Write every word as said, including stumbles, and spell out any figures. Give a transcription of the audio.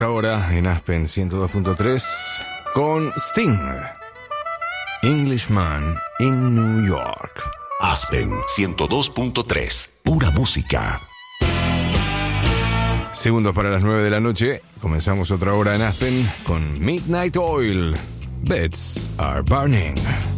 Ahora en Aspen ciento dos punto tres con Sting, Englishman in New York. Aspen ciento dos punto tres, pura música. Segundos para las nueve de la noche, comenzamos otra hora en Aspen con Midnight Oil. Beds are burning.